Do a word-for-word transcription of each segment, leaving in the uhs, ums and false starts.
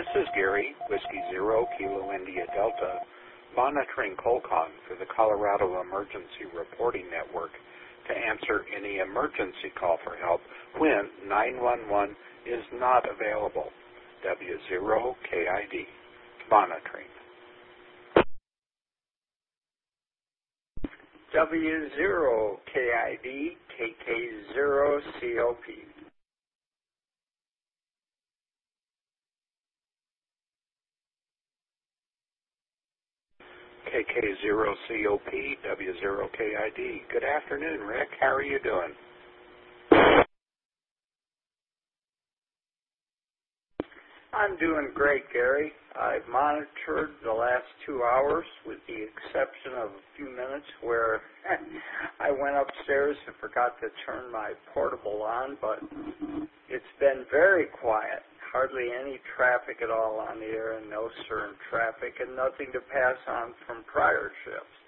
This is Gary, Whiskey Zero, Kilo India Delta, monitoring Colcon for the Colorado Emergency Reporting Network to answer any emergency call for help when nine one one is not available. W zero K I D, monitoring. W zero K I D, K K zero C O P. K K zero C O P, W zero K I D. Good afternoon, Rick. How are you doing? I'm doing great, Gary. I've monitored the last two hours with the exception of a few minutes where I went upstairs and forgot to turn my portable on, but it's been very quiet. Hardly any traffic at all on the air and no certain traffic and nothing to pass on from prior shifts.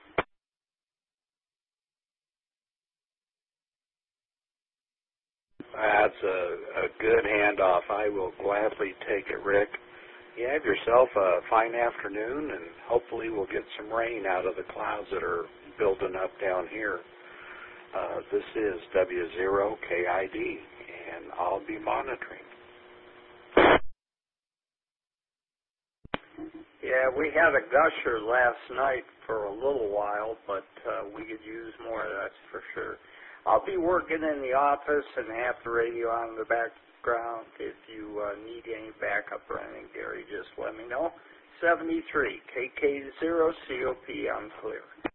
That's a, a good handoff. I will gladly take it, Rick. You have yourself a fine afternoon, and hopefully we'll get some rain out of the clouds that are building up down here. Uh, this is W zero K I D, and I'll be monitoring. Yeah, we had a gusher last night for a little while, but uh, we could use more, that's for sure. I'll be working in the office and have the radio on in the background. If you uh, need any backup or anything, Gary, just let me know. seventy-three, K K zero C O P, I'm clear.